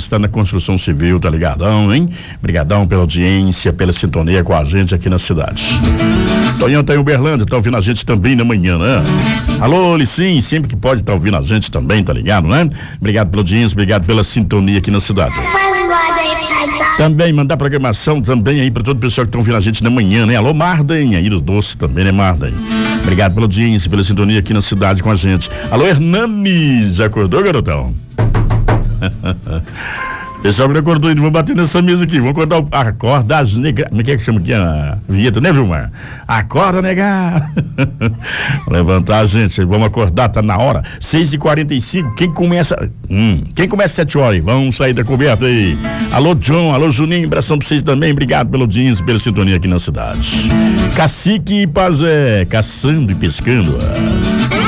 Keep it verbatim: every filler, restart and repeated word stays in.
está na construção civil, tá ligadão, hein? Obrigadão pela audiência, pela sintonia com a gente aqui na cidade. Tonhão tá em Uberlândia, tá ouvindo a gente também na manhã, né? Alô, Licim, sempre que pode tá ouvindo a gente também, tá ligado, né? Obrigado pela audiência, obrigado pela sintonia aqui na cidade. Também mandar programação também aí para todo o pessoal que tá ouvindo a gente na manhã, né? Alô, Marden, aí dos doces também, né, Marden? Obrigado pela audiência, pela sintonia aqui na cidade com a gente. Alô, Hernani, já acordou, garotão? Pessoal que acordou, vamos bater nessa mesa aqui, vamos acordar o, acorda as negas, como é que chama aqui a vinheta, né, Vilmar? Acorda, nega. Levantar, gente, vamos acordar, tá na hora, seis e quarenta e cinco, quem começa, hum, quem começa sete horas, vamos sair da coberta aí. Alô, John, alô, Juninho, abração pra vocês também, obrigado pelo audiência, pela sintonia aqui na cidade. Cacique e Pazé, caçando e pescando.